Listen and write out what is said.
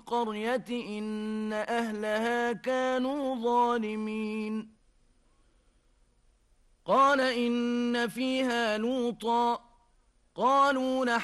القرية إن أهلها كانوا ظالمين قال إن فيها لوطا قالوا